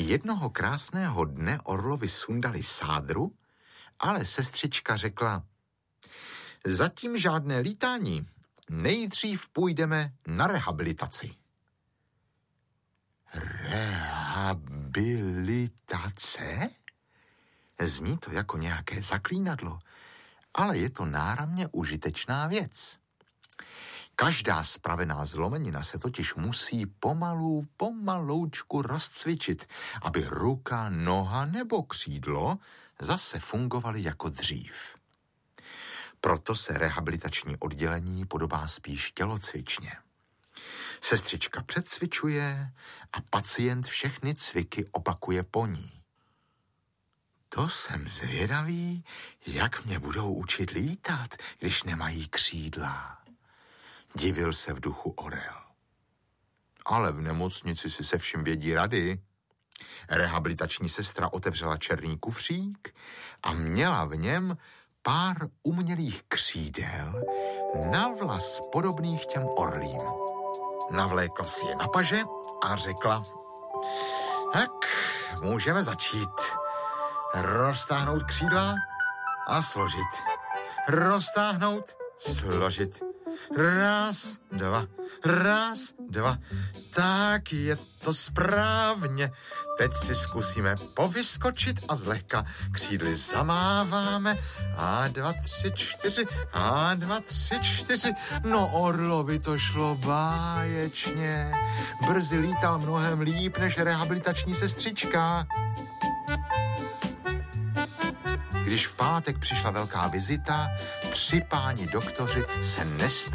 Jednoho krásného dne orlovi sundali sádru, ale sestřička řekla: zatím žádné lítání, nejdřív půjdeme na rehabilitaci. Rehabilitace? Zní to jako nějaké zaklínadlo, ale je to náramně užitečná věc. Každá spravená zlomenina se totiž musí pomaloučku rozcvičit, aby ruka, noha nebo křídlo zase fungovaly jako dřív. Proto se rehabilitační oddělení podobá spíš tělocvičně. Sestřička předcvičuje a pacient všechny cviky opakuje po ní. To jsem zvědavý, jak mě budou učit lítat, když nemají křídla. Divil se v duchu orel. Ale v nemocnici si se vším vědí rady. Rehabilitační sestra otevřela černý kufřík a měla v něm pár umělých křídel na vlas podobných těm orlím. Navlékla si je na paže a řekla: tak, můžeme začít. Roztáhnout křídla a složit. Roztáhnout, složit. Raz, dva. Tak je to správně. Teď si zkusíme povyskočit a zlehka křídly zamáváme. A 2, 3, 4. A 2, 3, 4. No orlovi to šlo báječně. Brzy lítal mnohem líp než rehabilitační sestřička. Když v pátek přišla velká vizita, 3 páni doktoři se nestali